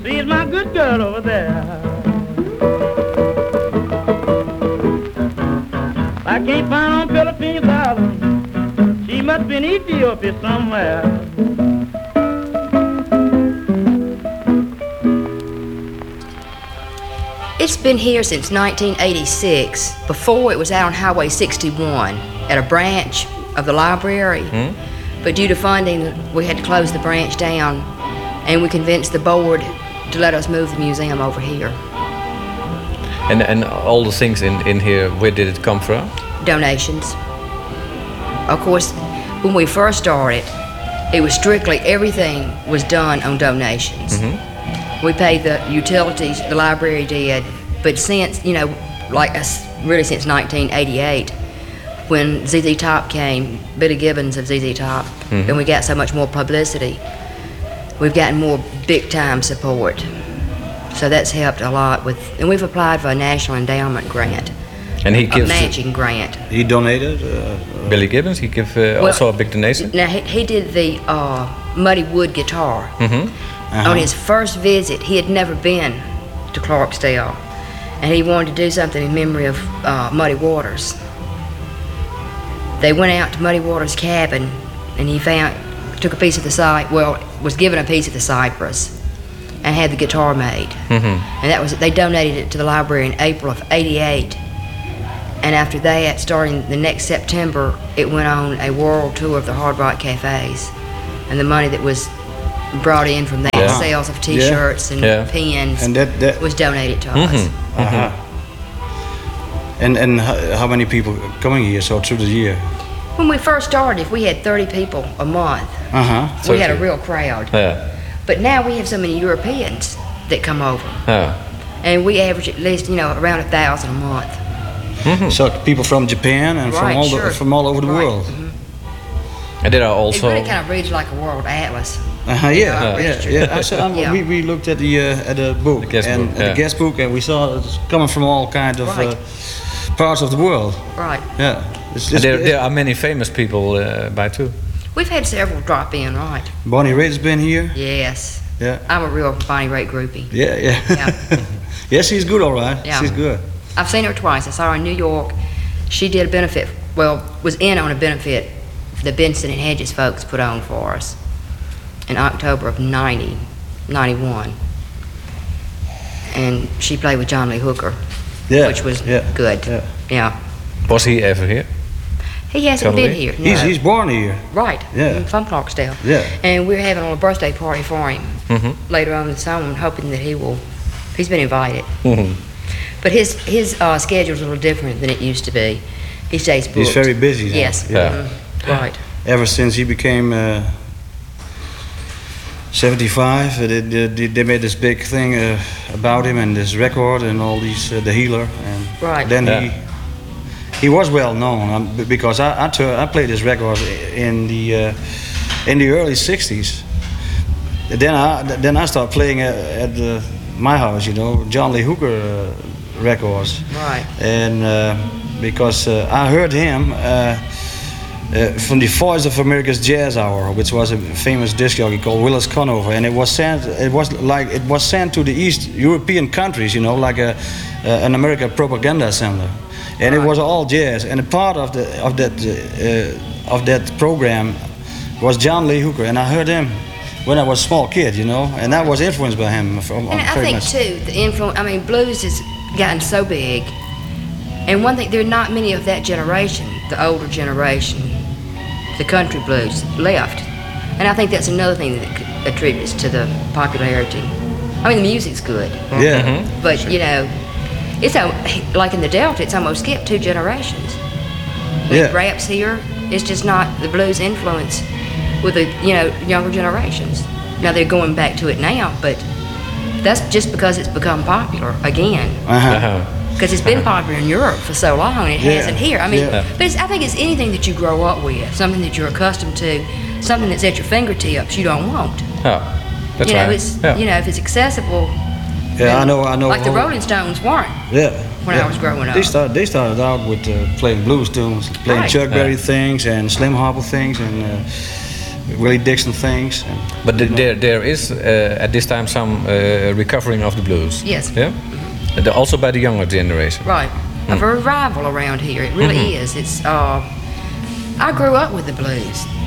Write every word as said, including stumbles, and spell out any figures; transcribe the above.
She's my good girl over there. I can't find on Philippines Island. She must be in Ethiopia somewhere. It's been here since nineteen eighty-six. Before, it was out on Highway sixty-one at a branch of the library. Hmm? But due to funding, we had to close the branch down, and we convinced the board to let us move the museum over here. And and all the things in, in here, where did it come from? Donations. Of course, when we first started, it was strictly everything was done on donations. Mm-hmm. We paid the utilities, the library did, but since, you know, like us, really since nineteen eighty-eight, when Z Z Top came, Billy Gibbons of Z Z Top, Mm-hmm. and we got so much more publicity, we've gotten more big-time support. So that's helped a lot with, and we've applied for a National Endowment grant, And he a gives matching grant. He donated. Uh, Billy Gibbons. He gave uh, Well, also a big donation. Now, he, he did the uh, Muddy Wood guitar. Mm-hmm. uh-huh. On his first visit, he had never been to Clarksdale, and he wanted to do something in memory of uh, Muddy Waters. They went out to Muddy Waters' cabin, and he found, took a piece of the cy, well, was given a piece of the cypress, and had the guitar made. Mm-hmm. And that was, they donated it to the library in April of eighty-eight. And after that, starting the next September, it went on a world tour of the Hard Rock Cafes. And the money that was brought in from that, Yeah. sales of T-shirts and Yeah. pens, And that, that was donated to Mm-hmm. us. uh-huh. And and how, how many people coming here? So through the year. When we first started, if we had thirty people a month, Uh huh. we had a thirty. real crowd. Yeah. But now we have so many Europeans that come over. Yeah. And we average at least, you know, around a thousand a month. So people from Japan and from Right, all sure. the, from all over the Right. world. And there are It also. really kind of reads like a world atlas. Uh huh. Yeah. Yeah. Yeah. Yeah. I saw, Yeah. We, we looked at the uh, at the book The guest and book, at yeah. the guest book, and we saw it's coming from all kinds of Right. uh, parts of the world. Right. Yeah. It's, And it's, there, it's- there are many famous people uh, by too. We've had several drop in, right? Bonnie Raitt's been here. Yes. Yeah. I'm a real Bonnie Raitt groupie. Yeah. Yeah. Yeah. Yeah. She's good. All right. Yeah. She's good. I've seen her twice. I saw her in New York. She did a benefit, well, was in on a benefit the Benson and Hedges folks put on for us in October of ninety, ninety-one. And she played with John Lee Hooker, Yeah. which was yeah. good. Yeah. Yeah. Was he ever here? He hasn't John been Lee? here. He's no. he's born here. Right. Yeah. From Clarksdale. Yeah. And we're having a little birthday party for him Mm-hmm. later on this summer, hoping that he will, he's been invited. Mm-hmm. But his his uh, schedule's a little different than it used to be. He stays booked. He's very busy now. Yes. Yeah. mhm, Right. Ever since he became uh, seventy-five, uh, they, they, they made this big thing uh, about him and this record and all these, uh, the healer. And Right. then Yeah. he he was well known um, b- because I I, tur- I played this record in the uh, in the early sixties. Then I then I started playing at, at the, my house, you know, John Lee Hooker uh, records. Right. And uh, because uh, I heard him uh, uh, from the Voice of America's Jazz Hour, which was a famous disc jockey called Willis Conover, and it was sent. It was like it was sent to the East European countries, you know, like a, uh, an American propaganda center, and it Right. was all jazz. And a part of the of that uh, of that program was John Lee Hooker, and I heard him when I was a small kid, you know, and I was influenced by him. From, And I very think much. too, the influence. I mean, blues has gotten so big, and one thing, there are not many of that generation, the older generation, the country blues left, and I think that's another thing that c- attributes to the popularity. I mean, the music's good, Yeah. Mm-hmm. but you know, it's al- like in the Delta, it's almost skipped two generations. When Yeah. rap's here, it's just not the blues influence with the, you know, younger generations. Now they're going back to it now, but that's just because it's become popular again. Uh-huh. Uh-huh. Because it's been popular in Europe for so long, and it Yeah. hasn't here. I mean, Yeah. but it's, I think it's anything that you grow up with, something that you're accustomed to, something that's at your fingertips you don't want. Yeah. That's you know, right. it's yeah. you know, if it's accessible. Yeah, then- I know. I know. Like the how- Rolling Stones weren't. Yeah. when I yeah. was growing up. They started. They started out with uh, playing blues tunes, playing Right. Chuck Berry Yeah. things and Slim Harpo things, and uh, Willie Dixon things. And, But th- there, there is uh, at this time some uh, recovering of the blues. Yes. Yeah. And also by the younger generation. Right. A revival around here. It really is. It's. Uh, I grew up with the blues.